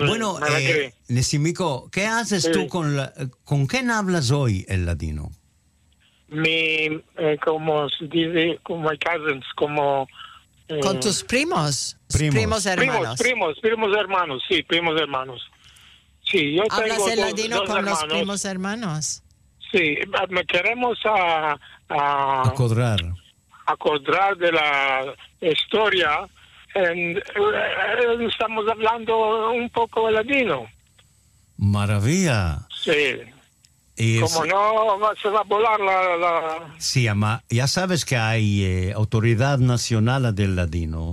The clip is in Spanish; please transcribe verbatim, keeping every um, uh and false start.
Bueno, eh, Nesimico, ¿qué haces sí. tú con la, con quién hablas hoy el ladino? Mi, eh, como se dice, como my cousins, como... Eh, ¿Con tus primos? Primos. Primos hermanos. Primos, primos, primos hermanos, sí, primos hermanos. Sí, yo ¿Hablas tengo el dos, ladino dos con hermanos. los primos hermanos? Sí, me queremos a... a acordar. acordar de la historia. En, eh, estamos hablando un poco de ladino. Maravilla. Sí. Y Como es, no se va a volar la... la... Sí, ama, ya sabes que hay eh, Autoridad Nacional del Ladino.